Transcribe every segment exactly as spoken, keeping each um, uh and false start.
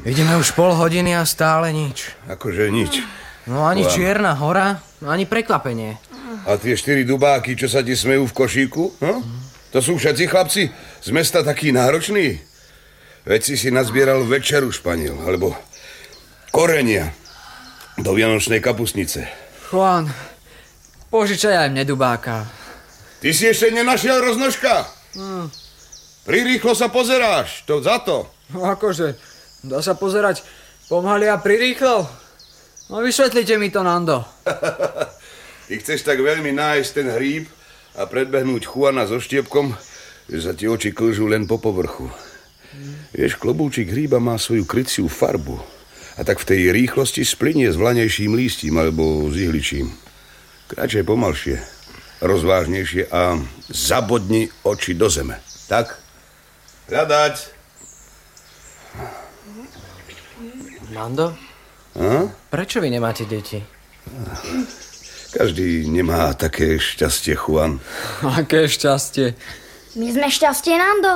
Ideme už pol hodiny a stále nič. Akože nič. No ani Vám. Čierna hora, ani prekvapenie. A tie štyri dubáky, čo sa ti smejú v košíku? No? To sú všetci chlapci z mesta takí nároční? Veď si si nazbieral večeru, Španiel, alebo korenia do vianočnej kapustnice. Juan, požičaj aj mne dubáka. Ty si ešte nenašiel roznožka? Hmm. Prirýchlo sa pozeráš, to za to. No akože, dá sa pozerať pomaly a prirýchlo? No vysvetlite mi to, Nando. Ty chceš tak veľmi nájsť ten hríb a predbehnúť Juana so štiepkom, že sa ti oči klžú len po povrchu. Hmm. Vieš, klobúčik hríba má svoju kryciu farbu a tak v tej rýchlosti splynie s vlanejším lístím alebo s ihličím. Kráčaj pomalšie, rozvážnejšie a zabodni oči do zeme. Tak? Hľadať. Nando? A? Prečo vy nemáte deti? Každý nemá také šťastie, Juan. Aké šťastie? My sme šťastie, Nando.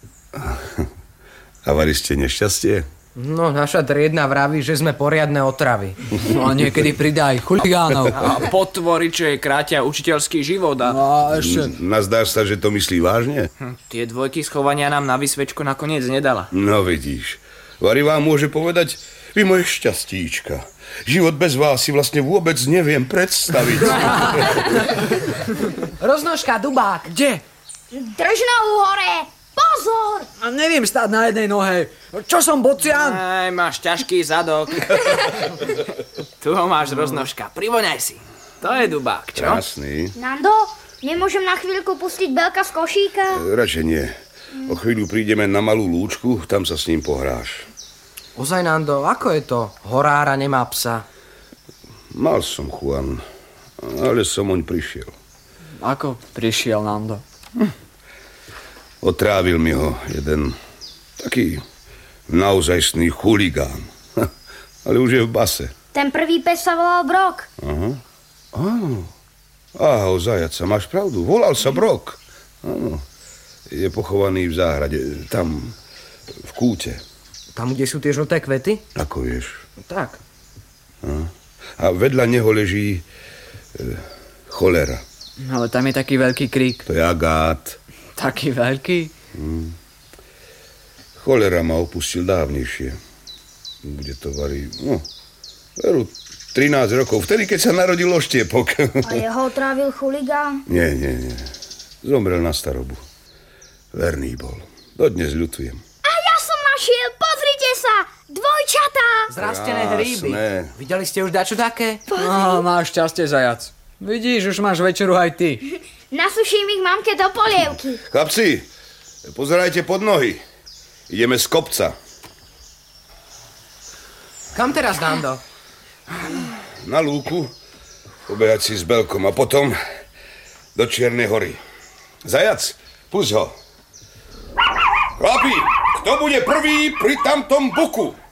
A vari ste nešťastie? No, naša triedna vraví, že sme poriadne otravy. No a niekedy pridaj chuligánov. A potvory, čo je krátia učiteľský život. A... No a ešte... Nazdáš sa, že to myslí vážne? Hm, tie dvojky schovania nám na vysvečku nakoniec nedala. No vidíš, Vari vám môže povedať, vy moje šťastíčka. Život bez vás si vlastne vôbec neviem predstaviť. Roznožka, dubák. Kde? Drž nohu hore! Pozor! A neviem stáť na jednej nohe. Čo som, bocian? Aj, máš ťažký zadok. Tu ho máš, roznožka. Privoňaj si. To je dubák, čo? Krásny. Nando, nemôžem na chvíľku pustiť Belka z košíka? Radšej nie. O chvíľu prídeme na malú lúčku, tam sa s ním pohráš. Ozaj, Nando, ako je to? Horára nemá psa. Mal som, Juan, ale som oň prišiel. Ako prišiel, Nando? Hm. Otrávil mi ho jeden taký naozajstný chuligán. Ale už je v base. Ten prvý pes sa volal Brok. Aha. Áno. Áho, zajaca, máš pravdu. Volal sa Brok. Áno. Je pochovaný v záhrade, tam, v kúte. Tam, kde sú tie žlté kvety? Ako vieš? Tak. Aha. A vedľa neho leží e, cholera. Ale tam je taký veľký krík. To je agát. Taký veľký? Hmm. Cholera ma opustil dávnejšie. Bude to Vari, no, veru, trinásť rokov, vtedy, keď sa narodil oštiepok. A jeho otrávil chuligán? Nie, nie, nie. Zomrel na starobu. Verný bol. Dodnes ľutujem. A ja som našiel, pozrite sa, dvojčatá. Zrastené hríby. Videli ste už dačo také? No, máš šťastie, zajac. Vidíš, už máš večeru aj ty. Nasuším ich mamke do polievky. Chlapci, pozerajte pod nohy. Ideme z kopca. Kam teraz, Nando? Na lúku, pobehať si s Belkom a potom do Čiernej hory. Zajac, pusť ho. Chlapi, kto bude prvý pri tamtom buku?